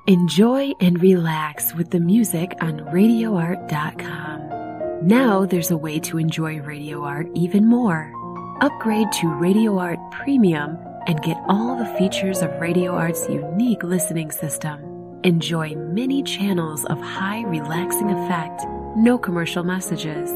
Enjoy and relax with the music on RadioArt.com. Now there's a way to enjoy Radio Art even more. Upgrade to Radio Art Premium and get all the features of Radio Art's unique listening system. Enjoy many channels of high relaxing effect, no commercial messages,